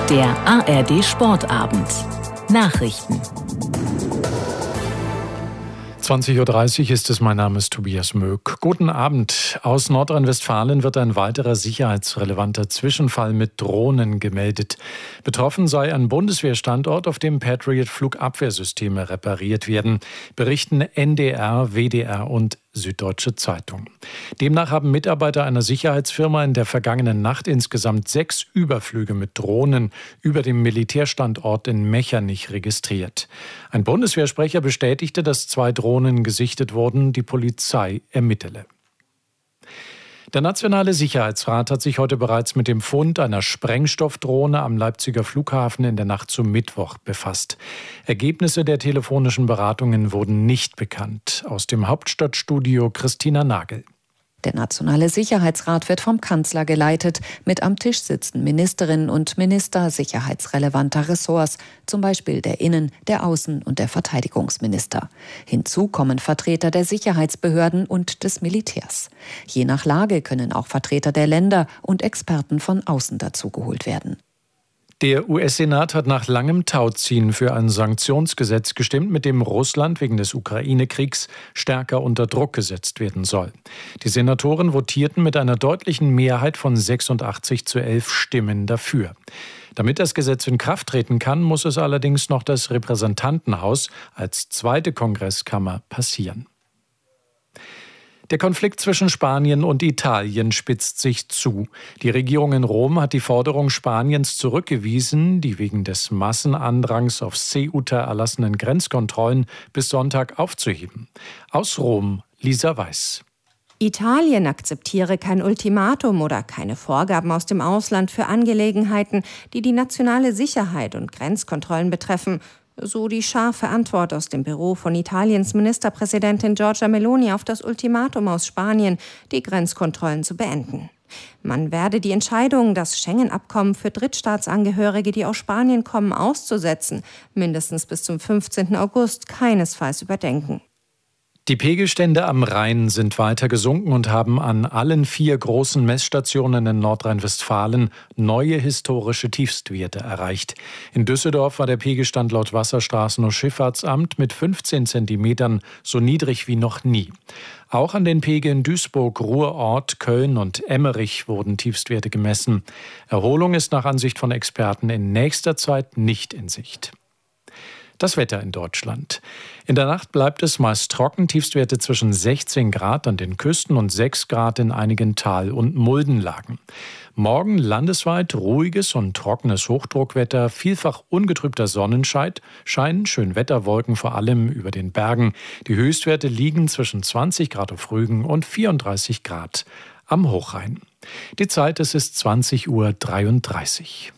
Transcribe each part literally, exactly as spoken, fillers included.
Der A R D Sportabend. Nachrichten. zwanzig Uhr dreißig ist es, mein Name ist Tobias Möck. Guten Abend. Aus Nordrhein-Westfalen wird ein weiterer sicherheitsrelevanter Zwischenfall mit Drohnen gemeldet. Betroffen sei ein Bundeswehrstandort, auf dem Patriot-Flugabwehrsysteme repariert werden, berichten N D R, W D R und Süddeutsche Zeitung. Demnach haben Mitarbeiter einer Sicherheitsfirma in der vergangenen Nacht insgesamt sechs Überflüge mit Drohnen über dem Militärstandort in Mechernich registriert. Ein Bundeswehrsprecher bestätigte, dass zwei Drohnen gesichtet wurden, die Polizei ermittele. Der Nationale Sicherheitsrat hat sich heute bereits mit dem Fund einer Sprengstoffdrohne am Leipziger Flughafen in der Nacht zum Mittwoch befasst. Ergebnisse der telefonischen Beratungen wurden nicht bekannt. Aus dem Hauptstadtstudio Christina Nagel. Der Nationale Sicherheitsrat wird vom Kanzler geleitet. Mit am Tisch sitzen Ministerinnen und Minister sicherheitsrelevanter Ressorts, zum Beispiel der Innen-, der Außen- und der Verteidigungsminister. Hinzu kommen Vertreter der Sicherheitsbehörden und des Militärs. Je nach Lage können auch Vertreter der Länder und Experten von außen dazugeholt werden. Der U S-Senat hat nach langem Tauziehen für ein Sanktionsgesetz gestimmt, mit dem Russland wegen des Ukraine-Kriegs stärker unter Druck gesetzt werden soll. Die Senatoren votierten mit einer deutlichen Mehrheit von sechsundachtzig zu elf Stimmen dafür. Damit das Gesetz in Kraft treten kann, muss es allerdings noch das Repräsentantenhaus als zweite Kongresskammer passieren. Der Konflikt zwischen Spanien und Italien spitzt sich zu. Die Regierung in Rom hat die Forderung Spaniens zurückgewiesen, die wegen des Massenandrangs auf Ceuta erlassenen Grenzkontrollen bis Sonntag aufzuheben. Aus Rom, Lisa Weiß. Italien akzeptiere kein Ultimatum oder keine Vorgaben aus dem Ausland für Angelegenheiten, die die nationale Sicherheit und Grenzkontrollen betreffen. So die scharfe Antwort aus dem Büro von Italiens Ministerpräsidentin Giorgia Meloni auf das Ultimatum aus Spanien, die Grenzkontrollen zu beenden. Man werde die Entscheidung, das Schengen-Abkommen für Drittstaatsangehörige, die aus Spanien kommen, auszusetzen, mindestens bis zum fünfzehnten August keinesfalls überdenken. Die Pegelstände am Rhein sind weiter gesunken und haben an allen vier großen Messstationen in Nordrhein-Westfalen neue historische Tiefstwerte erreicht. In Düsseldorf war der Pegelstand laut Wasserstraßen- und Schifffahrtsamt mit fünfzehn Zentimetern so niedrig wie noch nie. Auch an den Pegeln Duisburg, Ruhrort, Köln und Emmerich wurden Tiefstwerte gemessen. Erholung ist nach Ansicht von Experten in nächster Zeit nicht in Sicht. Das Wetter in Deutschland. In der Nacht bleibt es meist trocken, Tiefstwerte zwischen sechzehn Grad an den Küsten und sechs Grad in einigen Tal- und Muldenlagen. Morgen landesweit ruhiges und trockenes Hochdruckwetter, vielfach ungetrübter Sonnenschein, scheinen Schönwetterwolken vor allem über den Bergen. Die Höchstwerte liegen zwischen zwanzig Grad auf Rügen und vierunddreißig Grad am Hochrhein. Die Zeit, es ist zwanzig Uhr dreiunddreißig.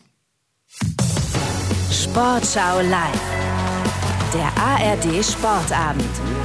Sportschau live. Der A R D Sportabend.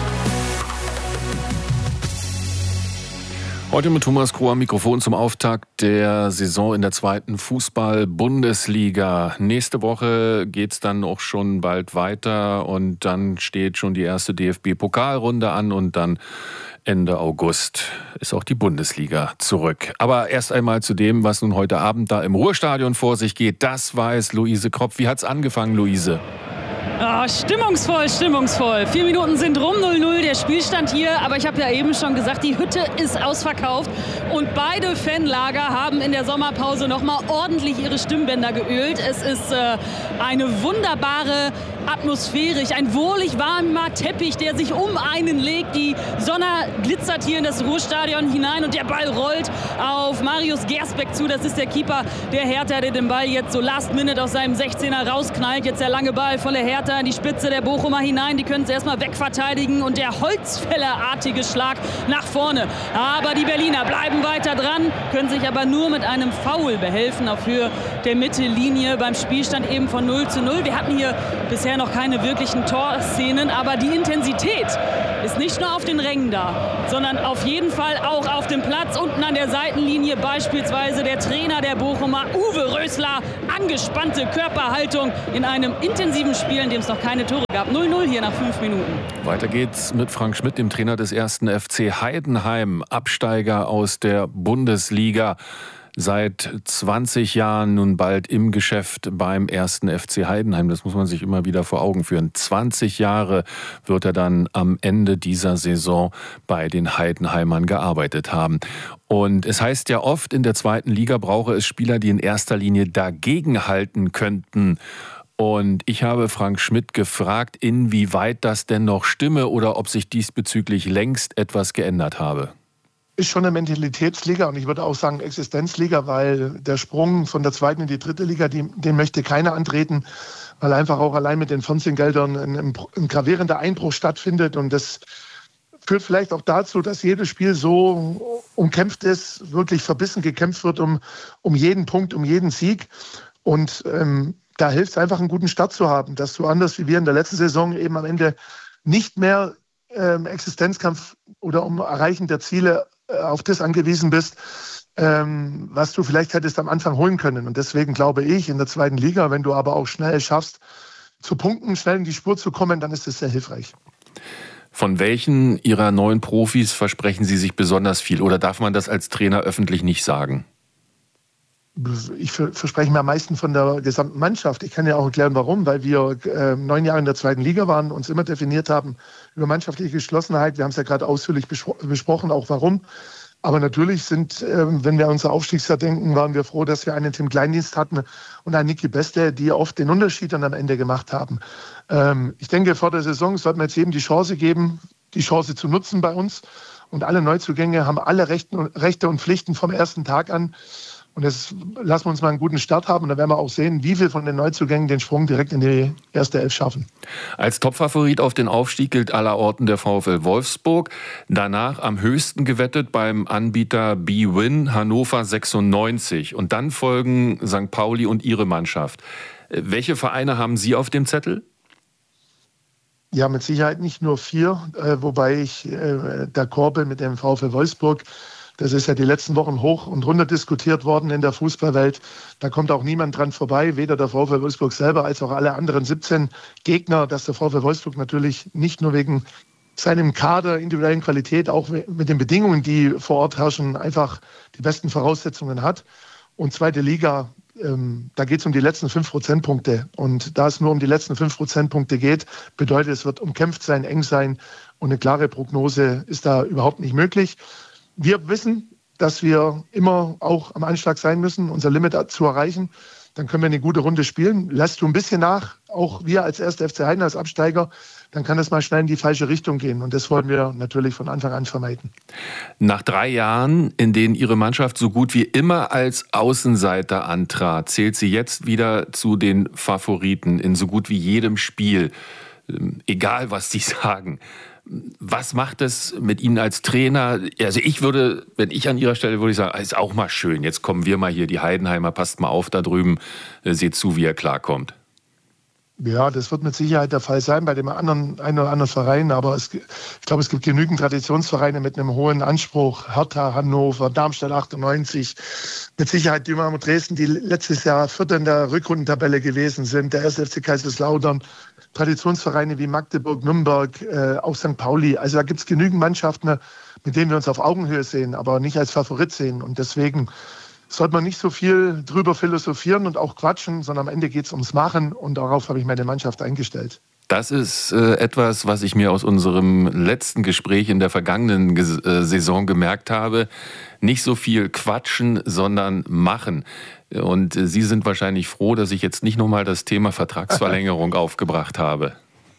Heute mit Thomas Kroh am Mikrofon zum Auftakt der Saison in der zweiten Fußball-Bundesliga. Nächste Woche geht's dann auch schon bald weiter und dann steht schon die erste D F B-Pokalrunde an und dann Ende August ist auch die Bundesliga zurück. Aber erst einmal zu dem, was nun heute Abend da im Ruhrstadion vor sich geht. Das weiß Luise Kropf. Wie hat's angefangen, Luise? Oh, stimmungsvoll, stimmungsvoll. Vier Minuten sind rum, null null der Spielstand hier. Aber ich habe ja eben schon gesagt, die Hütte ist ausverkauft. Und beide Fanlager haben in der Sommerpause nochmal ordentlich ihre Stimmbänder geölt. Es ist äh, eine wunderbare Atmosphäre, ein wohlig warmer Teppich, der sich um einen legt. Die Sonne glitzert hier in das Ruhrstadion hinein und der Ball rollt auf Marius Gersbeck zu. Das ist der Keeper der Hertha, der den Ball jetzt so last minute aus seinem sechzehner rausknallt. Jetzt der lange Ball von der Hertha in die Spitze der Bochumer hinein. Die können es erstmal wegverteidigen und der Holzfällerartige Schlag nach vorne. Aber die Berliner bleiben weiter dran, können sich aber nur mit einem Foul behelfen auf Höhe der Mittellinie beim Spielstand eben von null zu null. Wir hatten hier bisher noch keine wirklichen Torszenen, aber die Intensität ist nicht nur auf den Rängen da, sondern auf jeden Fall auch auf dem Platz. Unten an der Seitenlinie beispielsweise der Trainer der Bochumer, Uwe Rösler, angespannte Körperhaltung in einem intensiven Spiel, in dem es noch keine Tore gab. null null hier nach fünf Minuten. Weiter geht's mit Frank Schmidt, dem Trainer des ersten F C Heidenheim, Absteiger aus der Bundesliga. Seit zwanzig Jahren nun bald im Geschäft beim ersten F C Heidenheim. Das muss man sich immer wieder vor Augen führen. zwanzig Jahre wird er dann am Ende dieser Saison bei den Heidenheimern gearbeitet haben. Und es heißt ja oft, in der zweiten Liga brauche es Spieler, die in erster Linie dagegenhalten könnten. Und ich habe Frank Schmidt gefragt, inwieweit das denn noch stimme oder ob sich diesbezüglich längst etwas geändert habe. Ist schon eine Mentalitätsliga und ich würde auch sagen Existenzliga, weil der Sprung von der zweiten in die dritte Liga, die, den möchte keiner antreten, weil einfach auch allein mit den Fernsehgeldern ein, ein gravierender Einbruch stattfindet und das führt vielleicht auch dazu, dass jedes Spiel so umkämpft ist, wirklich verbissen gekämpft wird um, um jeden Punkt, um jeden Sieg und ähm, da hilft es einfach, einen guten Start zu haben, dass du anders wie wir in der letzten Saison eben am Ende nicht mehr ähm, Existenzkampf oder um Erreichen der Ziele auf das angewiesen bist, ähm, was du vielleicht hättest am Anfang holen können. Und deswegen glaube ich, in der zweiten Liga, wenn du aber auch schnell schaffst, zu punkten, schnell in die Spur zu kommen, dann ist das sehr hilfreich. Von welchen Ihrer neuen Profis versprechen Sie sich besonders viel? Oder darf man das als Trainer öffentlich nicht sagen? Ich verspreche mir am meisten von der gesamten Mannschaft. Ich kann ja auch erklären, warum. Weil wir äh, neun Jahre in der zweiten Liga waren, uns immer definiert haben über mannschaftliche Geschlossenheit. Wir haben es ja gerade ausführlich bespro- besprochen, auch warum. Aber natürlich sind, äh, wenn wir an unser Aufstiegsjahr denken, waren wir froh, dass wir einen Tim Kleindienst hatten und einen Niki Beste, die oft den Unterschied dann am Ende gemacht haben. Ähm, ich denke, vor der Saison sollten wir jetzt jedem die Chance geben, die Chance zu nutzen bei uns. Und alle Neuzugänge haben alle Rechten, Rechte und Pflichten vom ersten Tag an. Und jetzt lassen wir uns mal einen guten Start haben und dann werden wir auch sehen, wie viele von den Neuzugängen den Sprung direkt in die erste Elf schaffen. Als Topfavorit auf den Aufstieg gilt allerorten der VfL Wolfsburg. Danach am höchsten gewettet beim Anbieter B-Win Hannover sechsundneunzig. Und dann folgen Sankt Pauli und Ihre Mannschaft. Welche Vereine haben Sie auf dem Zettel? Ja, mit Sicherheit nicht nur vier, äh, wobei ich äh, d'accord bin mit dem VfL Wolfsburg. Das ist ja die letzten Wochen hoch und runter diskutiert worden in der Fußballwelt. Da kommt auch niemand dran vorbei, weder der VfL Wolfsburg selber als auch alle anderen siebzehn Gegner, dass der VfL Wolfsburg natürlich nicht nur wegen seinem Kader, individuellen Qualität, auch mit den Bedingungen, die vor Ort herrschen, einfach die besten Voraussetzungen hat. Und zweite Liga, ähm, da geht es um die letzten fünf Prozentpunkte. Und da es nur um die letzten fünf Prozentpunkte geht, bedeutet, es wird umkämpft sein, eng sein und eine klare Prognose ist da überhaupt nicht möglich. Wir wissen, dass wir immer auch am Anschlag sein müssen, unser Limit zu erreichen. Dann können wir eine gute Runde spielen. Lässt du ein bisschen nach, auch wir als erster F C Heidenheim als Absteiger, dann kann es mal schnell in die falsche Richtung gehen. Und das wollen wir natürlich von Anfang an vermeiden. Nach drei Jahren, in denen Ihre Mannschaft so gut wie immer als Außenseiter antrat, zählt sie jetzt wieder zu den Favoriten in so gut wie jedem Spiel. Egal, was Sie sagen. Was macht es mit Ihnen als Trainer? Also ich würde, wenn ich an Ihrer Stelle würde ich sagen, ist auch mal schön. Jetzt kommen wir mal hier, die Heidenheimer, passt mal auf da drüben, seht zu, wie er klarkommt. Ja, das wird mit Sicherheit der Fall sein bei dem anderen, einen oder anderen Verein. Aber es, ich glaube, es gibt genügend Traditionsvereine mit einem hohen Anspruch. Hertha, Hannover, Darmstadt achtundneunzig. Mit Sicherheit Dynamo Dresden, die letztes Jahr Vierter in der Rückrundentabelle gewesen sind. Der erste F C Kaiserslautern. Traditionsvereine wie Magdeburg, Nürnberg, äh, auch Sankt Pauli. Also da gibt es genügend Mannschaften, mit denen wir uns auf Augenhöhe sehen, aber nicht als Favorit sehen. Und deswegen sollte man nicht so viel drüber philosophieren und auch quatschen, sondern am Ende geht es ums Machen und darauf habe ich meine Mannschaft eingestellt. Das ist äh, etwas, was ich mir aus unserem letzten Gespräch in der vergangenen Ges- äh, Saison gemerkt habe. Nicht so viel quatschen, sondern machen. Und äh, Sie sind wahrscheinlich froh, dass ich jetzt nicht nochmal das Thema Vertragsverlängerung aufgebracht habe.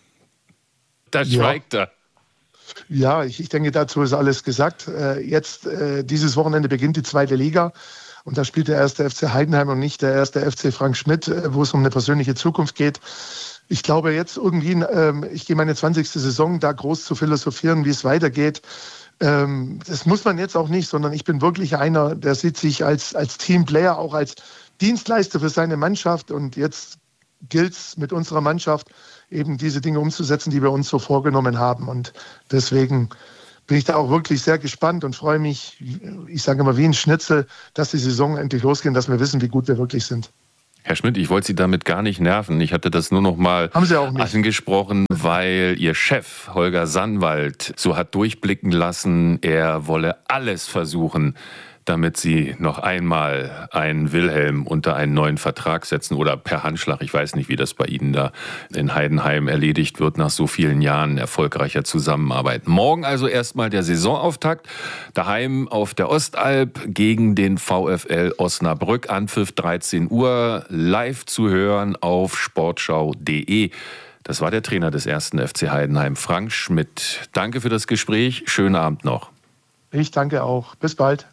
Da schweigt er. Ja, ich, ich denke, dazu ist alles gesagt. Äh, jetzt, äh, dieses Wochenende beginnt die zweite Liga. Und da spielt der erste F C Heidenheim und nicht der erste F C Frank Schmidt, äh, wo es um eine persönliche Zukunft geht. Ich glaube jetzt irgendwie, ähm, ich gehe meine zwanzigste Saison, da groß zu philosophieren, wie es weitergeht. Ähm, das muss man jetzt auch nicht, sondern ich bin wirklich einer, der sieht sich als, als Teamplayer, auch als Dienstleister für seine Mannschaft. Und jetzt gilt es mit unserer Mannschaft eben diese Dinge umzusetzen, die wir uns so vorgenommen haben. Und deswegen bin ich da auch wirklich sehr gespannt und freue mich, ich sage immer wie ein Schnitzel, dass die Saison endlich losgeht, dass wir wissen, wie gut wir wirklich sind. Herr Schmidt, ich wollte Sie damit gar nicht nerven. Ich hatte das nur noch mal angesprochen, weil Ihr Chef Holger Sandwald so hat durchblicken lassen, er wolle alles versuchen, damit sie noch einmal einen Wilhelm unter einen neuen Vertrag setzen oder per Handschlag. Ich weiß nicht, wie das bei Ihnen da in Heidenheim erledigt wird nach so vielen Jahren erfolgreicher Zusammenarbeit. Morgen also erstmal der Saisonauftakt. Daheim auf der Ostalb gegen den VfL Osnabrück. Anpfiff dreizehn Uhr. Live zu hören auf sportschau punkt de. Das war der Trainer des ersten F C Heidenheim, Frank Schmidt. Danke für das Gespräch. Schönen Abend noch. Ich danke auch. Bis bald.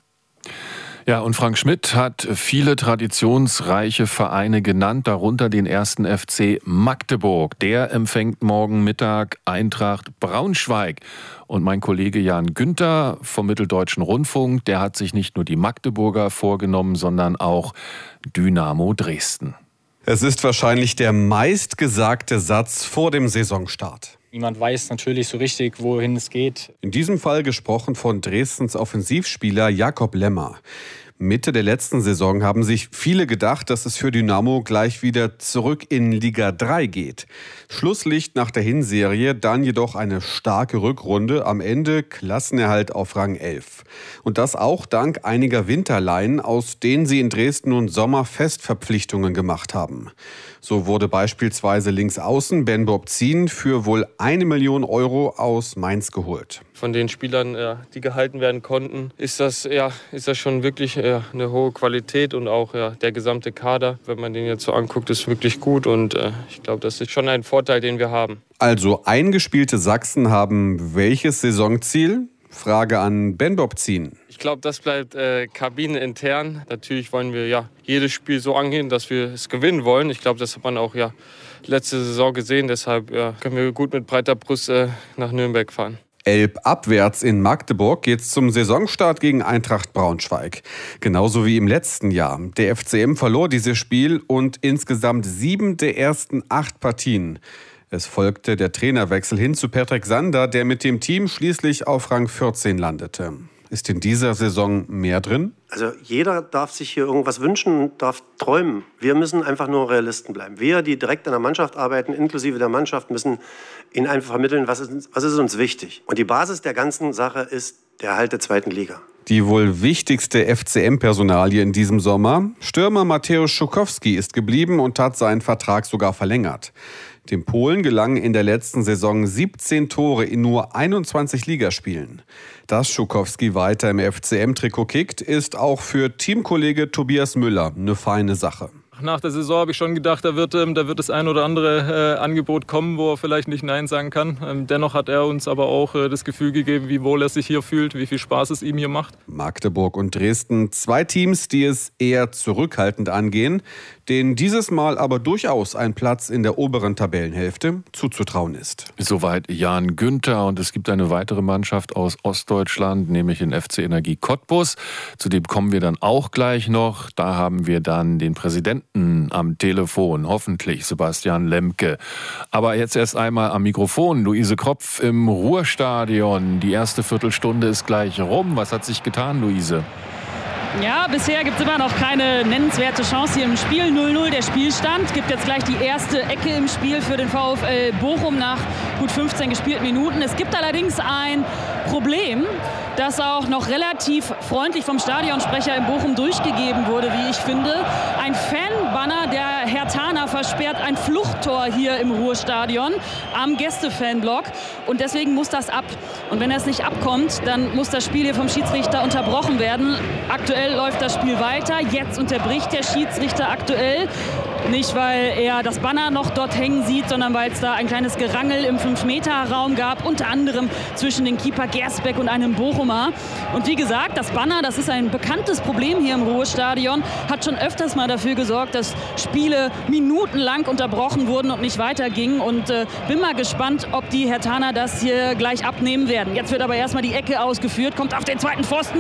Ja, und Frank Schmidt hat viele traditionsreiche Vereine genannt, darunter den ersten F C Magdeburg. Der empfängt morgen Mittag Eintracht Braunschweig. Und mein Kollege Jan Günther vom Mitteldeutschen Rundfunk, der hat sich nicht nur die Magdeburger vorgenommen, sondern auch Dynamo Dresden. Es ist wahrscheinlich der meistgesagte Satz vor dem Saisonstart. Niemand weiß natürlich so richtig, wohin es geht. In diesem Fall gesprochen von Dresdens Offensivspieler Jakob Lemmer. Mitte der letzten Saison haben sich viele gedacht, dass es für Dynamo gleich wieder zurück in Liga drei geht. Schlusslicht nach der Hinserie, dann jedoch eine starke Rückrunde, am Ende Klassenerhalt auf Rang elf. Und das auch dank einiger Winterleihen, aus denen sie in Dresden nun Sommerfestverpflichtungen gemacht haben. So wurde beispielsweise Linksaußen Ben Bobzin für wohl eine Million Euro aus Mainz geholt. Von den Spielern, ja, die gehalten werden konnten, ist das, ja, ist das schon wirklich ja, eine hohe Qualität und auch ja, der gesamte Kader, wenn man den jetzt so anguckt, ist wirklich gut und äh, ich glaube, das ist schon ein Vorteil, den wir haben. Also eingespielte Sachsen haben welches Saisonziel? Frage an Ben Bobzin. Ich glaube, das bleibt äh, kabinenintern. Natürlich wollen wir ja jedes Spiel so angehen, dass wir es gewinnen wollen. Ich glaube, das hat man auch ja letzte Saison gesehen. Deshalb ja, können wir gut mit breiter Brust äh, nach Nürnberg fahren. Elbabwärts in Magdeburg geht's zum Saisonstart gegen Eintracht Braunschweig. Genauso wie im letzten Jahr. Der F C M verlor dieses Spiel und insgesamt sieben der ersten acht Partien. Es folgte der Trainerwechsel hin zu Patrick Sander, der mit dem Team schließlich auf Rang vierzehn landete. Ist in dieser Saison mehr drin? Also jeder darf sich hier irgendwas wünschen, darf träumen. Wir müssen einfach nur Realisten bleiben. Wir, die direkt an der Mannschaft arbeiten, inklusive der Mannschaft, müssen ihnen einfach vermitteln, was ist, was ist uns wichtig. Und die Basis der ganzen Sache ist der Erhalt der zweiten Liga. Die wohl wichtigste F C M-Personalie in diesem Sommer, Stürmer Mateusz Schukowski, ist geblieben und hat seinen Vertrag sogar verlängert. Dem Polen gelangen in der letzten Saison siebzehn Tore in nur einundzwanzig Ligaspielen. Dass Schukowski weiter im F C M-Trikot kickt, ist auch für Teamkollege Tobias Müller eine feine Sache. Nach der Saison habe ich schon gedacht, da wird, ähm, da wird das ein oder andere äh, Angebot kommen, wo er vielleicht nicht Nein sagen kann. Ähm, dennoch hat er uns aber auch äh, das Gefühl gegeben, wie wohl er sich hier fühlt, wie viel Spaß es ihm hier macht. Magdeburg und Dresden, zwei Teams, die es eher zurückhaltend angehen, denen dieses Mal aber durchaus ein Platz in der oberen Tabellenhälfte zuzutrauen ist. Soweit Jan Günther, und es gibt eine weitere Mannschaft aus Ostdeutschland, nämlich den F C Energie Cottbus. Zu dem kommen wir dann auch gleich noch. Da haben wir dann den Präsidenten am Telefon, hoffentlich Sebastian Lemke. Aber jetzt erst einmal am Mikrofon Luise Kropf im Ruhrstadion. Die erste Viertelstunde ist gleich rum. Was hat sich getan, Luise? Ja, bisher gibt es immer noch keine nennenswerte Chance hier im Spiel. null null der Spielstand. Gibt jetzt gleich die erste Ecke im Spiel für den VfL Bochum nach gut fünfzehn gespielten Minuten. Es gibt allerdings ein Problem, das auch noch relativ freundlich vom Stadionsprecher in Bochum durchgegeben wurde, wie ich finde. Ein Fanbanner der Herthaner versperrt ein Fluchttor hier im Ruhrstadion am Gästefanblock. Und deswegen muss das ab. Und wenn das nicht abkommt, dann muss das Spiel hier vom Schiedsrichter unterbrochen werden. Aktuell läuft das Spiel weiter. Jetzt unterbricht der Schiedsrichter aktuell. Nicht, weil er das Banner noch dort hängen sieht, sondern weil es da ein kleines Gerangel im fünf Meter Raum gab, unter anderem zwischen den Keeper Gersbeck und einem Bochumer. Und wie gesagt, das Banner, das ist ein bekanntes Problem hier im Ruhrstadion, hat schon öfters mal dafür gesorgt, dass Spiele minutenlang unterbrochen wurden und nicht weitergingen. Und äh, bin mal gespannt, ob die Herthaner das hier gleich abnehmen werden. Jetzt wird aber erstmal die Ecke ausgeführt, kommt auf den zweiten Pfosten,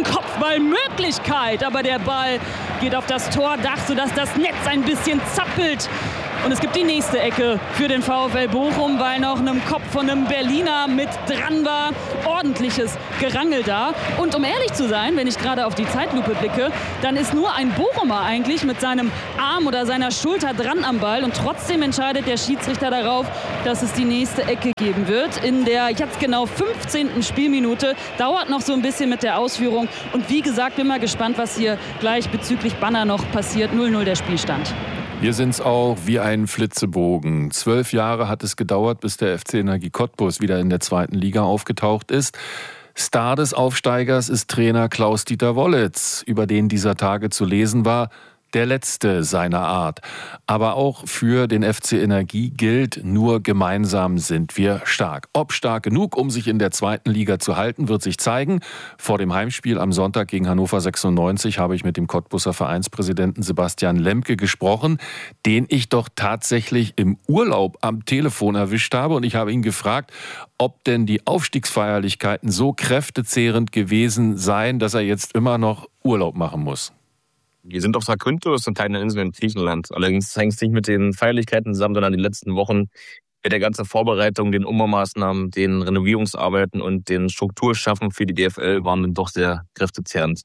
Kopfballmöglichkeit. Aber der Ball geht auf das Tordach, sodass das Netz ein bisschen zappelt. Und es gibt die nächste Ecke für den VfL Bochum, weil noch einem Kopf von einem Berliner mit dran war. Ordentliches Gerangel da. Und um ehrlich zu sein, wenn ich gerade auf die Zeitlupe blicke, dann ist nur ein Bochumer eigentlich mit seinem Arm oder seiner Schulter dran am Ball. Und trotzdem entscheidet der Schiedsrichter darauf, dass es die nächste Ecke geben wird. In der jetzt genau fünfzehnten Spielminute. Dauert noch so ein bisschen mit der Ausführung. Und wie gesagt, bin mal gespannt, was hier gleich bezüglich Banner noch passiert. null null der Spielstand. Wir sind es auch wie ein Flitzebogen. Zwölf Jahre hat es gedauert, bis der F C Energie Cottbus wieder in der zweiten Liga aufgetaucht ist. Star des Aufsteigers ist Trainer Klaus-Dieter Wollitz, über den dieser Tage zu lesen war, der letzte seiner Art. Aber auch für den F C Energie gilt, nur gemeinsam sind wir stark. Ob stark genug, um sich in der zweiten Liga zu halten, wird sich zeigen. Vor dem Heimspiel am Sonntag gegen Hannover sechsundneunzig habe ich mit dem Cottbuser Vereinspräsidenten Sebastian Lemke gesprochen, den ich doch tatsächlich im Urlaub am Telefon erwischt habe. Und ich habe ihn gefragt, ob denn die Aufstiegsfeierlichkeiten so kräftezehrend gewesen seien, dass er jetzt immer noch Urlaub machen muss. Wir sind auf Zakynthos und keine Insel in Griechenland. Allerdings hängt es nicht mit den Feierlichkeiten zusammen, sondern die letzten Wochen mit der ganzen Vorbereitung, den Umbaumaßnahmen, den Renovierungsarbeiten und den Strukturschaffen für die D F L waren dann doch sehr kräftezehrend.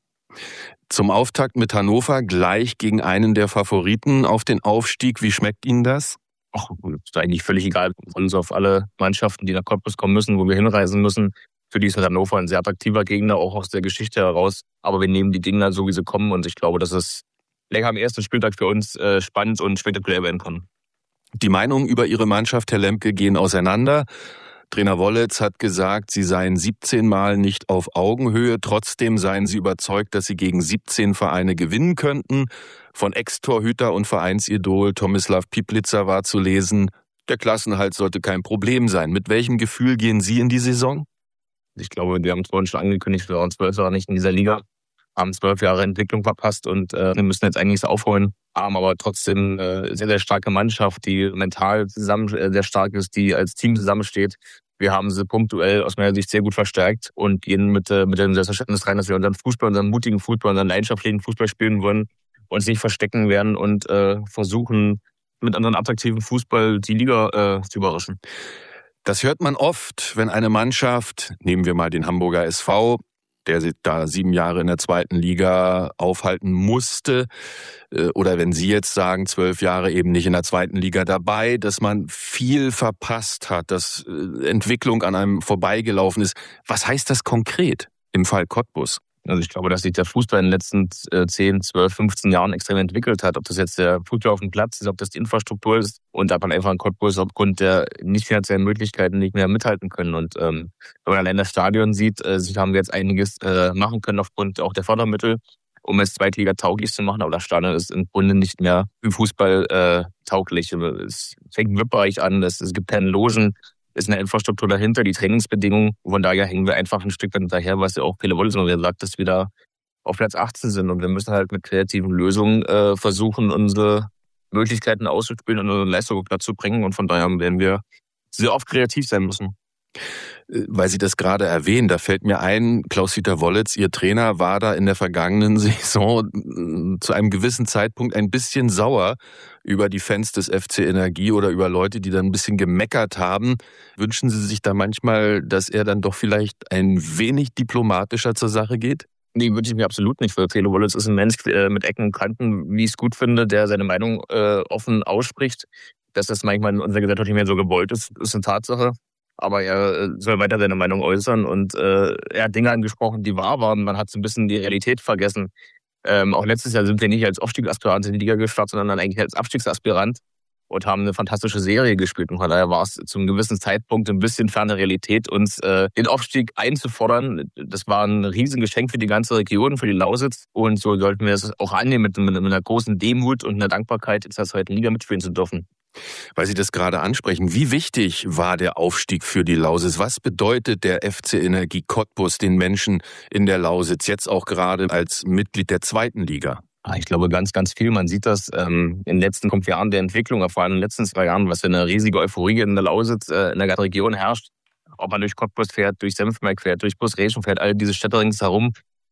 Zum Auftakt mit Hannover gleich gegen einen der Favoriten auf den Aufstieg. Wie schmeckt Ihnen das? Ach, ist eigentlich völlig egal. Uns auf alle Mannschaften, die nach Cottbus kommen müssen, wo wir hinreisen müssen. Für die ist Hannover ein sehr attraktiver Gegner, auch aus der Geschichte heraus. Aber wir nehmen die Gegner so, wie sie kommen. Und ich glaube, dass es länger am ersten Spieltag für uns äh, spannend und spektakulär werden kann. Die Meinungen über Ihre Mannschaft, Herr Lemke, gehen auseinander. Trainer Wollitz hat gesagt, sie seien siebzehn Mal nicht auf Augenhöhe. Trotzdem seien sie überzeugt, dass sie gegen siebzehn Vereine gewinnen könnten. Von Ex-Torhüter und Vereinsidol Tomislav Piplitzer war zu lesen, der Klassenhalt sollte kein Problem sein. Mit welchem Gefühl gehen Sie in die Saison? Ich glaube, wir haben es vorhin schon angekündigt, wir waren zwölf Jahre nicht in dieser Liga, haben zwölf Jahre Entwicklung verpasst und äh, wir müssen jetzt eigentlich aufholen. Haben aber trotzdem äh, sehr, sehr starke Mannschaft, die mental zusammen äh, sehr stark ist, die als Team zusammensteht. Wir haben sie punktuell aus meiner Sicht sehr gut verstärkt und gehen mit, äh, mit dem Selbstverständnis rein, dass wir unseren Fußball, unseren mutigen Fußball, unseren leidenschaftlichen Fußball spielen wollen, uns nicht verstecken werden und äh, versuchen, mit anderen attraktiven Fußball die Liga äh, zu überraschen. Das hört man oft, wenn eine Mannschaft, nehmen wir mal den Hamburger S V, der sich da sieben Jahre in der zweiten Liga aufhalten musste, oder wenn Sie jetzt sagen, zwölf Jahre eben nicht in der zweiten Liga dabei, dass man viel verpasst hat, dass Entwicklung an einem vorbeigelaufen ist. Was heißt das konkret im Fall Cottbus? Also ich glaube, dass sich der Fußball in den letzten zehn, zwölf, fünfzehn Jahren extrem entwickelt hat. Ob das jetzt der Fußball auf dem Platz ist, ob das die Infrastruktur ist und da man einfach in Cottbus aufgrund der nicht finanziellen Möglichkeiten nicht mehr mithalten können. Und ähm, wenn man allein das Stadion sieht, äh, haben wir jetzt einiges äh, machen können aufgrund auch der Fördermittel, um es Zweitliga tauglich zu machen. Aber das Stadion ist im Grunde nicht mehr für Fußball äh, tauglich. Es fängt im V I P-Bereich an, es, es gibt keine Logen. Ist eine Infrastruktur dahinter, die Trainingsbedingungen. Von daher hängen wir einfach ein Stück hinterher, was ja auch Pele Wollitz sagt, dass wir da auf Platz achtzehn sind. Und wir müssen halt mit kreativen Lösungen äh, versuchen, unsere Möglichkeiten auszuspielen und unsere Leistung dazu bringen. Und von daher werden wir sehr oft kreativ sein müssen. Weil Sie das gerade erwähnen, da fällt mir ein, Klaus-Dieter Wollitz, Ihr Trainer, war da in der vergangenen Saison zu einem gewissen Zeitpunkt ein bisschen sauer über die Fans des F C Energie oder über Leute, die dann ein bisschen gemeckert haben. Wünschen Sie sich da manchmal, dass er dann doch vielleicht ein wenig diplomatischer zur Sache geht? Nee, wünsche ich mir absolut nicht. Weil Pele Wollitz ist ein Mensch äh, mit Ecken und Kanten, wie ich es gut finde, der seine Meinung äh, offen ausspricht. Dass das manchmal in unserer Gesellschaft nicht mehr so gewollt ist, ist eine Tatsache. Aber er soll weiter seine Meinung äußern und äh, er hat Dinge angesprochen, die wahr waren. Man hat so ein bisschen die Realität vergessen. Ähm, auch letztes Jahr sind wir nicht als Aufstiegsaspirant in die Liga gestartet, sondern eigentlich als Abstiegsaspirant und haben eine fantastische Serie gespielt. Und von daher war es zu einem gewissen Zeitpunkt ein bisschen ferne Realität, uns äh, den Aufstieg einzufordern. Das war ein Riesengeschenk für die ganze Region, für die Lausitz. Und so sollten wir es auch annehmen mit, mit, mit einer großen Demut und einer Dankbarkeit, in der zweiten Liga mitspielen zu dürfen. Weil Sie das gerade ansprechen, wie wichtig war der Aufstieg für die Lausitz? Was bedeutet der F C Energie Cottbus den Menschen in der Lausitz, jetzt auch gerade als Mitglied der zweiten Liga? Ich glaube ganz, ganz viel. Man sieht das ähm, in den letzten fünf Jahren der Entwicklung, vor allem in den letzten zwei Jahren, was für eine riesige Euphorie in der Lausitz, äh, in der ganzen Region herrscht. Ob man durch Cottbus fährt, durch Senftenberg fährt, durch Großräschen fährt, all diese Städte ringsherum.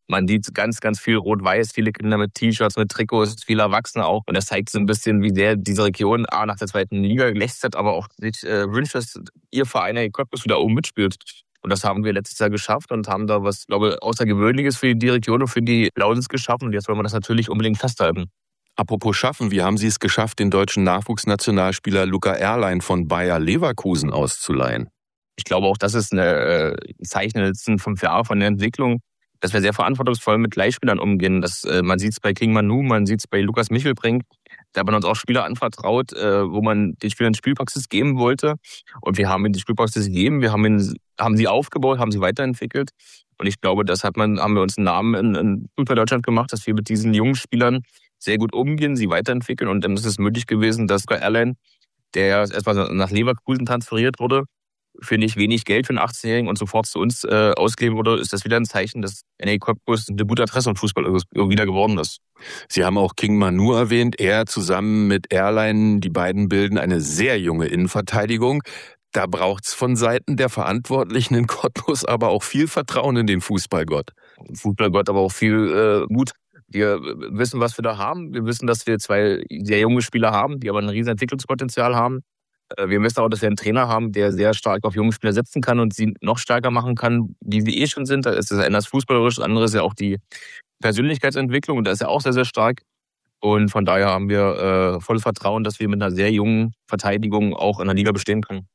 Man sieht ganz, ganz viel Rot-Weiß, viele Kinder mit T-Shirts, mit Trikots, viele Erwachsene auch. Und das zeigt so ein bisschen, wie sehr diese Region A nach der zweiten Liga gelästert, aber auch sich äh, wünscht, dass ihr Verein Cottbus wieder oben mitspielt. Und das haben wir letztes Jahr geschafft und haben da was, glaube ich, Außergewöhnliches für die Region und für die Lausitz geschaffen. Und jetzt wollen wir das natürlich unbedingt festhalten. Apropos schaffen, wie haben Sie es geschafft, den deutschen Nachwuchsnationalspieler Luca Erlein von Bayer Leverkusen auszuleihen? Ich glaube auch, das ist ein äh, Zeichen der letzten fünf Jahre von der Entwicklung, dass wir sehr verantwortungsvoll mit Leihspielern umgehen. Das, äh, man sieht es bei King Manu, man sieht es bei Lukas Michelbrink. Da hat man uns auch Spieler anvertraut, äh, wo man den Spielern Spielpraxis geben wollte. Und wir haben ihnen die Spielpraxis gegeben, wir haben, ihn, haben sie aufgebaut, haben sie weiterentwickelt. Und ich glaube, das hat man, haben wir uns einen Namen in, in Fußball Deutschland gemacht, dass wir mit diesen jungen Spielern sehr gut umgehen, sie weiterentwickeln. Und dann ist es möglich gewesen, dass Luca Erlein, der erstmal nach Leverkusen transferiert wurde, für nicht wenig Geld für einen achtzehnjährigen und sofort zu uns äh, ausgegeben wurde, ist das wieder ein Zeichen, dass N A Cottbus eine gute Adresse im Fußball wieder geworden ist. Sie haben auch King Manu erwähnt. Er zusammen mit Erlein, die beiden bilden eine sehr junge Innenverteidigung. Da braucht's von Seiten der Verantwortlichen in Cottbus aber auch viel Vertrauen in den Fußballgott. Fußballgott, aber auch viel äh, Mut. Wir wissen, was wir da haben. Wir wissen, dass wir zwei sehr junge Spieler haben, die aber ein riesen Entwicklungspotenzial haben. Wir wissen auch, dass wir einen Trainer haben, der sehr stark auf junge Spieler setzen kann und sie noch stärker machen kann, wie sie eh schon sind. Da ist das eine das fußballerisch, das andere ist ja auch die Persönlichkeitsentwicklung und da ist er auch sehr, sehr stark. Und von daher haben wir äh, volles Vertrauen, dass wir mit einer sehr jungen Verteidigung auch in der Liga bestehen können.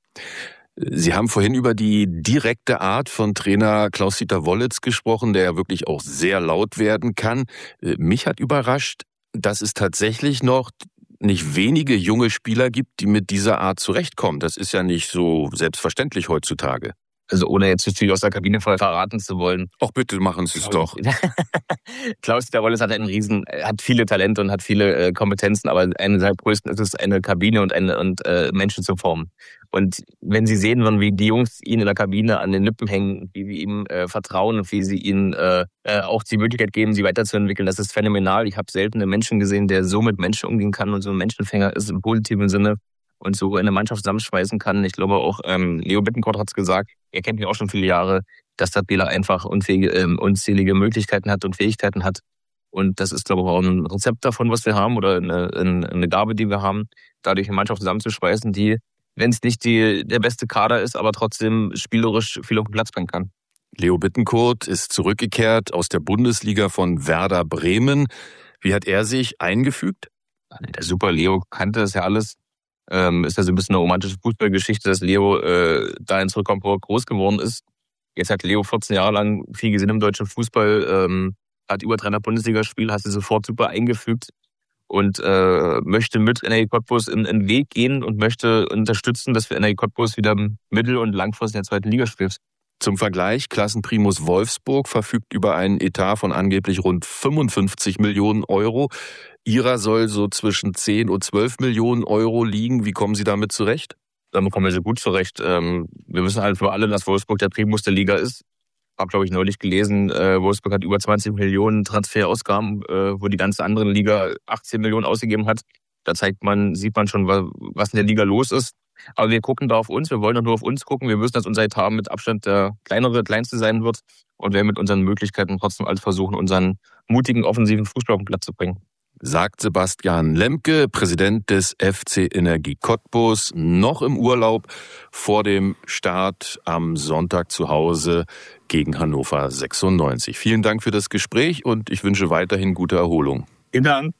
Sie haben vorhin über die direkte Art von Trainer Klaus-Dieter Wollitz gesprochen, der ja wirklich auch sehr laut werden kann. Mich hat überrascht, dass es tatsächlich noch nicht wenige junge Spieler gibt, die mit dieser Art zurechtkommen. Das ist ja nicht so selbstverständlich heutzutage. Also ohne jetzt zu viel aus der Kabine verraten zu wollen. Ach bitte, machen Sie es doch. Klaus-Dieter Wollitz hat einen riesen, hat viele Talente und hat viele äh, Kompetenzen, aber eine seiner größten ist es, eine Kabine und, eine, und äh, Menschen zu formen. Und wenn Sie sehen würden, wie die Jungs ihn in der Kabine an den Lippen hängen, wie sie ihm äh, vertrauen und wie sie ihnen äh, äh, auch die Möglichkeit geben, sie weiterzuentwickeln, das ist phänomenal. Ich habe selten einen Menschen gesehen, der so mit Menschen umgehen kann und so ein Menschenfänger ist im positiven Sinne und so eine Mannschaft zusammenschmeißen kann. Ich glaube auch, ähm, Leo Bittencourt hat es gesagt, er kennt mich auch schon viele Jahre, dass der Spieler einfach unfähige, äh, unzählige Möglichkeiten hat und Fähigkeiten hat. Und das ist, glaube ich, auch ein Rezept davon, was wir haben oder eine, eine Gabe, die wir haben, dadurch eine Mannschaft zusammenzuschweißen, die, wenn es nicht die, der beste Kader ist, aber trotzdem spielerisch viel auf den Platz bringen kann. Leo Bittencourt ist zurückgekehrt aus der Bundesliga von Werder Bremen. Wie hat er sich eingefügt? Der super Leo kannte das ja alles. Ähm, ist ja so ein bisschen eine romantische Fußballgeschichte, dass Leo äh, da in Zurückkommen groß geworden ist. Jetzt hat Leo vierzehn Jahre lang viel gesehen im deutschen Fußball, ähm, hat über dreihundert Bundesligaspiele, hat sich sofort super eingefügt und äh, möchte mit N A Cottbus in den Weg gehen und möchte unterstützen, dass wir N A Cottbus wieder mittel- und langfristig in der zweiten Liga spielt. Zum Vergleich, Klassenprimus Wolfsburg verfügt über einen Etat von angeblich rund fünfundfünfzig Millionen Euro. Ihrer soll so zwischen zehn und zwölf Millionen Euro liegen. Wie kommen Sie damit zurecht? Damit kommen wir sehr gut zurecht. Wir wissen halt für alle, dass Wolfsburg der Primus der Liga ist. Ich habe, glaube ich, neulich gelesen, Wolfsburg hat über zwanzig Millionen Transferausgaben, wo die ganze andere Liga achtzehn Millionen ausgegeben hat. Da zeigt man, sieht man schon, was in der Liga los ist. Aber wir gucken da auf uns, wir wollen doch nur auf uns gucken. Wir wissen, dass unser Etat mit Abstand der kleinere, kleinste sein wird und werden mit unseren Möglichkeiten trotzdem alles versuchen, unseren mutigen, offensiven Fußball auf den Platz zu bringen. Sagt Sebastian Lemke, Präsident des F C Energie Cottbus, noch im Urlaub vor dem Start am Sonntag zu Hause gegen Hannover sechsundneunzig. Vielen Dank für das Gespräch und ich wünsche weiterhin gute Erholung. Vielen Dank.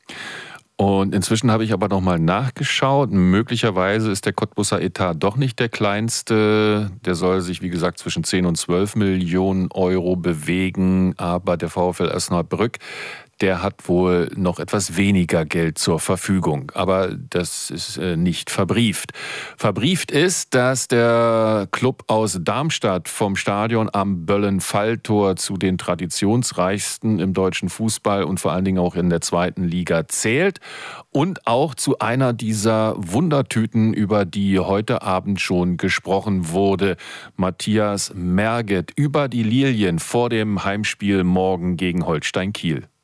Und inzwischen habe ich aber nochmal nachgeschaut. Möglicherweise ist der Cottbuser Etat doch nicht der kleinste. Der soll sich, wie gesagt, zwischen zehn und zwölf Millionen Euro bewegen. Aber der VfL Osnabrück, der hat wohl noch etwas weniger Geld zur Verfügung. Aber das ist nicht verbrieft. Verbrieft ist, dass der Club aus Darmstadt vom Stadion am Böllen-Falltor zu den traditionsreichsten im deutschen Fußball und vor allen Dingen auch in der zweiten Liga zählt. Und auch zu einer dieser Wundertüten, über die heute Abend schon gesprochen wurde. Matthias Merget über die Lilien vor dem Heimspiel morgen gegen Holstein Kiel.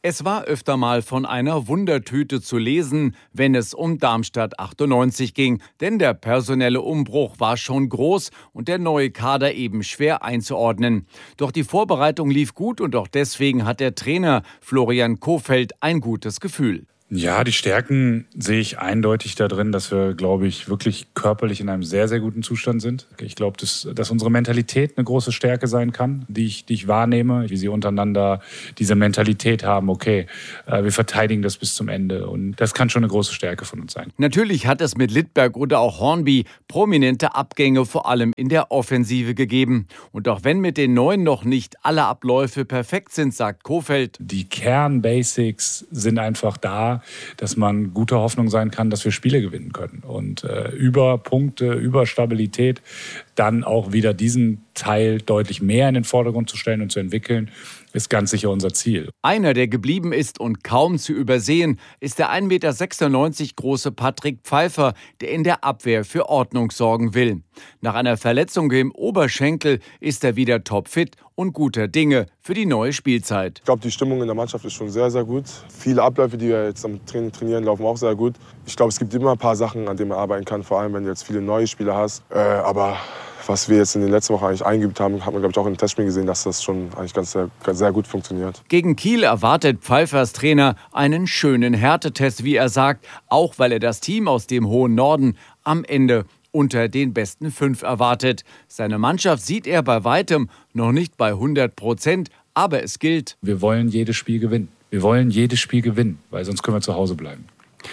Es war öfter mal von einer Wundertüte zu lesen, wenn es um Darmstadt achtundneunzig ging. Denn der personelle Umbruch war schon groß und der neue Kader eben schwer einzuordnen. Doch die Vorbereitung lief gut und auch deswegen hat der Trainer Florian Kohfeldt ein gutes Gefühl. Ja, die Stärken sehe ich eindeutig da drin, dass wir, glaube ich, wirklich körperlich in einem sehr, sehr guten Zustand sind. Ich glaube, dass, dass unsere Mentalität eine große Stärke sein kann, die ich, die ich wahrnehme, wie sie untereinander diese Mentalität haben, okay, wir verteidigen das bis zum Ende. Und das kann schon eine große Stärke von uns sein. Natürlich hat es mit Littberg oder auch Hornby prominente Abgänge vor allem in der Offensive gegeben. Und auch wenn mit den Neuen noch nicht alle Abläufe perfekt sind, sagt Kohfeldt, die Kernbasics sind einfach da, dass man guter Hoffnung sein kann, dass wir Spiele gewinnen können. Und äh, über Punkte, über Stabilität dann auch wieder diesen Teil deutlich mehr in den Vordergrund zu stellen und zu entwickeln, ist ganz sicher unser Ziel. Einer, der geblieben ist und kaum zu übersehen, ist der ein Meter sechsundneunzig große Patrick Pfeiffer, der in der Abwehr für Ordnung sorgen will. Nach einer Verletzung im Oberschenkel ist er wieder topfit und guter Dinge für die neue Spielzeit. Ich glaube, die Stimmung in der Mannschaft ist schon sehr, sehr gut. Viele Abläufe, die wir jetzt am Training trainieren, laufen auch sehr gut. Ich glaube, es gibt immer ein paar Sachen, an denen man arbeiten kann, vor allem wenn du jetzt viele neue Spieler hast. Äh, aber was wir jetzt in den letzten Wochen eigentlich eingeübt haben, hat man, glaube ich, auch in den Testspielen gesehen, dass das schon eigentlich ganz sehr, ganz sehr gut funktioniert. Gegen Kiel erwartet Pfeiffers Trainer einen schönen Härtetest, wie er sagt, auch weil er das Team aus dem hohen Norden am Ende unter den besten fünf erwartet. Seine Mannschaft sieht er bei weitem noch nicht bei hundert Prozent, aber es gilt: Wir wollen jedes Spiel gewinnen. Wir wollen jedes Spiel gewinnen, weil sonst können wir zu Hause bleiben.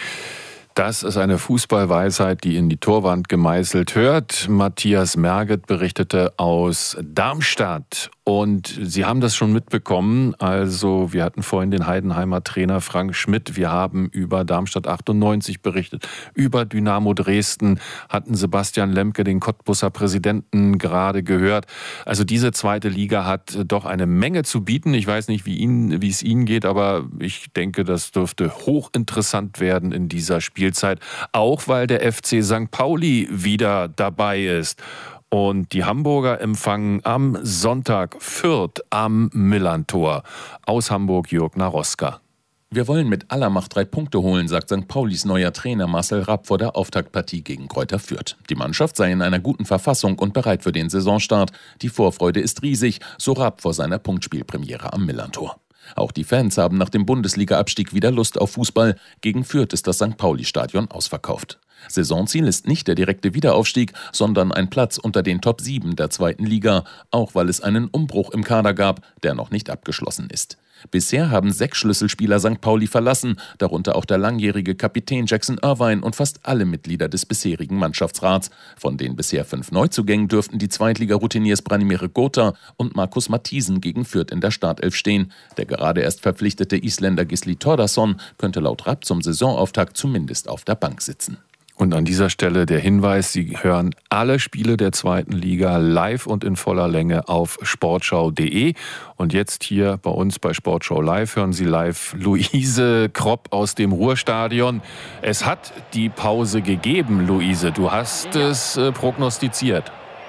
Das ist eine Fußballweisheit, die in die Torwand gemeißelt hört. Matthias Merget berichtete aus Darmstadt. Und Sie haben das schon mitbekommen. Also wir hatten vorhin den Heidenheimer Trainer Frank Schmidt. Wir haben über Darmstadt achtundneunzig berichtet, über Dynamo Dresden, hatten Sebastian Lemke, den Cottbusser Präsidenten, gerade gehört. Also diese zweite Liga hat doch eine Menge zu bieten. Ich weiß nicht, wie, Ihnen, wie es Ihnen geht, aber ich denke, das dürfte hochinteressant werden in dieser Spielzeit. Auch weil der F C Sankt Pauli wieder dabei ist. Und die Hamburger empfangen am Sonntag Fürth am Millerntor. Aus Hamburg Jörg Naroska. Wir wollen mit aller Macht drei Punkte holen, sagt Sankt Paulis neuer Trainer Marcel Rapp vor der Auftaktpartie gegen Greuther Fürth. Die Mannschaft sei in einer guten Verfassung und bereit für den Saisonstart. Die Vorfreude ist riesig, so Rapp vor seiner Punktspielpremiere am Millerntor. Auch die Fans haben nach dem Bundesliga-Abstieg wieder Lust auf Fußball. Gegen Fürth ist das Sankt Pauli-Stadion ausverkauft. Saisonziel ist nicht der direkte Wiederaufstieg, sondern ein Platz unter den Top sieben der zweiten Liga, auch weil es einen Umbruch im Kader gab, der noch nicht abgeschlossen ist. Bisher haben sechs Schlüsselspieler Sankt Pauli verlassen, darunter auch der langjährige Kapitän Jackson Irvine und fast alle Mitglieder des bisherigen Mannschaftsrats. Von den bisher fünf Neuzugängen dürften die Zweitliga-Routiniers Branimir Gotha und Markus Matthiesen gegen Fürth in der Startelf stehen. Der gerade erst verpflichtete Isländer Gisli Thordarson könnte laut Rapp zum Saisonauftakt zumindest auf der Bank sitzen. Und an dieser Stelle der Hinweis, Sie hören alle Spiele der zweiten Liga live und in voller Länge auf sportschau punkt de. Und jetzt hier bei uns bei Sportschau Live hören Sie live Luise Kropp aus dem Ruhrstadion. Es hat die Pause gegeben, Luise. Du hast ja. es äh, prognostiziert.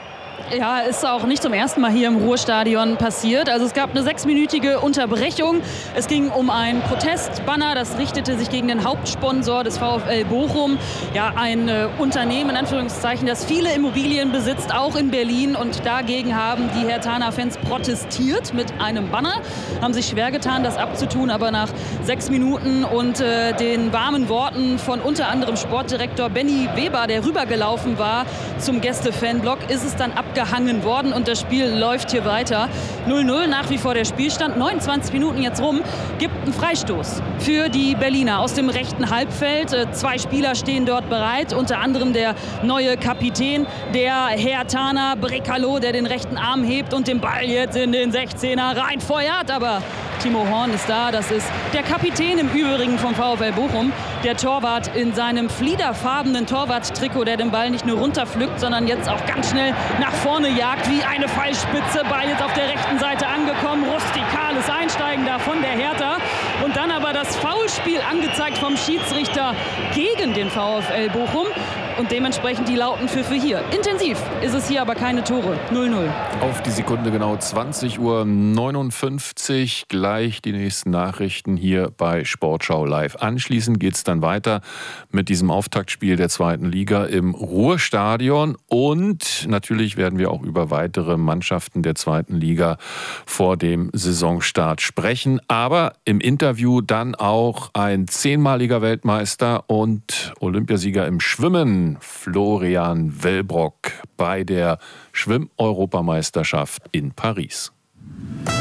Ja, ist auch nicht zum ersten Mal hier im Ruhrstadion passiert. Also es gab eine sechsminütige Unterbrechung. Es ging um ein Protestbanner, das richtete sich gegen den Hauptsponsor des VfL Bochum. Ja, ein äh, Unternehmen, in Anführungszeichen, das viele Immobilien besitzt, auch in Berlin. Und dagegen haben die Herthaner-Fans protestiert mit einem Banner. Haben sich schwer getan, das abzutun. Aber nach sechs Minuten und äh, den warmen Worten von unter anderem Sportdirektor Benny Weber, der rübergelaufen war zum Gäste-Fanblock, ist es dann abgehangen worden und das Spiel läuft hier weiter. null null nach wie vor der Spielstand. neunundzwanzig Minuten jetzt rum. Gibt einen Freistoß für die Berliner aus dem rechten Halbfeld. Zwei Spieler stehen dort bereit. Unter anderem der neue Kapitän, der Herthaner Brekalo, der den rechten Arm hebt und den Ball jetzt in den sechzehner reinfeuert. Aber Timo Horn ist da. Das ist der Kapitän im Übrigen vom VfL Bochum. Der Torwart in seinem fliederfarbenen Torwart-Trikot, der den Ball nicht nur runterpflückt, sondern jetzt auch ganz schnell nach vorne jagt, wie eine Pfeilspitze. Ball jetzt auf der rechten Seite angekommen. Rustikales Einsteigen da von der Hertha. Und dann aber das Foulspiel angezeigt vom Schiedsrichter gegen den VfL Bochum. Und dementsprechend die lauten Pfiffe hier. Intensiv ist es hier, aber keine Tore. null null. Auf die Sekunde genau zwanzig Uhr neunundfünfzig. Gleich die nächsten Nachrichten hier bei Sportschau Live. Anschließend geht es dann weiter mit diesem Auftaktspiel der zweiten Liga im Ruhrstadion. Und natürlich werden wir auch über weitere Mannschaften der zweiten Liga vor dem Saisonstart sprechen. Aber im Interview dann auch ein zehnmaliger Weltmeister und Olympiasieger im Schwimmen, Florian Wellbrock, bei der Schwimm-Europameisterschaft in Paris.